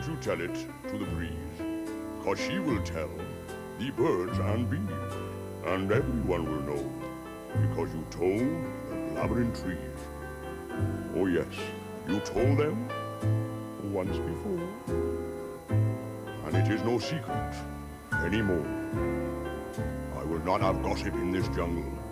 you tell it to the breeze, 'cause she will tell the birds and bees, and everyone will know, because you told the blabbering trees. Oh yes, you told them once before, and it is no secret anymore. I will not have gossip in this jungle.